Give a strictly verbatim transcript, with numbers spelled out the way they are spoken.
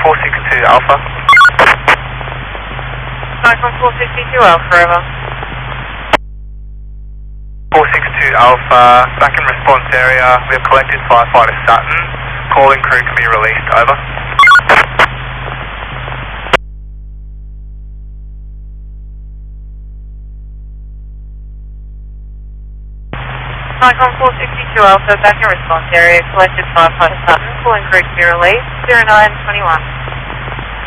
four six two Alpha. Nikon four six two Alpha, over. four six two Alpha, back in response area. We have collected firefighter Sutton. Calling crew can be released, over. Nikon four six two Alpha, back in response area. Collected firefighter Sutton. Calling crew can be released, zero nine twenty-one.